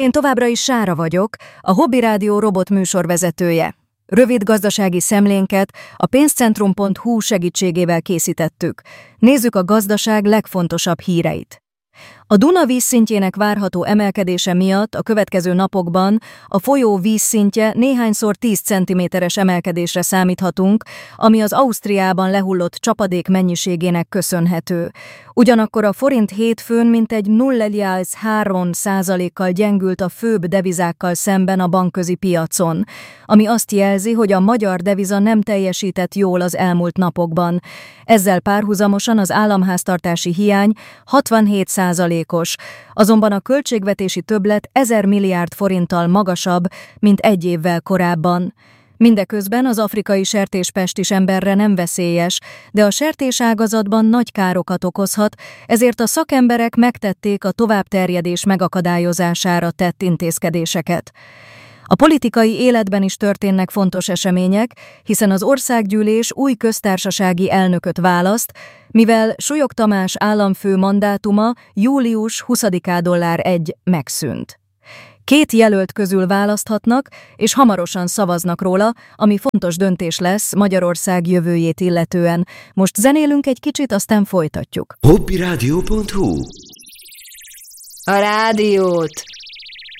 Én továbbra is Sára vagyok, a Hobby Rádió robot műsorvezetője. Rövid gazdasági szemlénket a pénzcentrum.hu segítségével készítettük. Nézzük a gazdaság legfontosabb híreit. A Duna vízszintjének várható emelkedése miatt a következő napokban a folyó vízszintje néhányszor 10 cm-es emelkedésre számíthatunk, ami az Ausztriában lehullott csapadék mennyiségének köszönhető. Ugyanakkor a forint hétfőn mintegy 0,3%-kal gyengült a főbb devizákkal szemben a bankközi piacon, ami azt jelzi, hogy a magyar deviza nem teljesített jól az elmúlt napokban. Ezzel párhuzamosan az államháztartási hiány 67%-os, azonban a költségvetési többlet 1000 milliárd forinttal magasabb, mint egy évvel korábban. Mindeközben az afrikai sertéspest is emberre nem veszélyes, de a sertéságazatban nagy károkat okozhat, ezért a szakemberek megtették a továbbterjedés megakadályozására tett intézkedéseket. A politikai életben is történnek fontos események, hiszen az országgyűlés új köztársasági elnököt választ, mivel Súlyog Tamás államfő mandátuma július 20-án megszűnt. 2 jelölt közül választhatnak, és hamarosan szavaznak róla, ami fontos döntés lesz Magyarország jövőjét illetően. Most zenélünk egy kicsit, aztán folytatjuk. Hobbyradio.hu A rádiót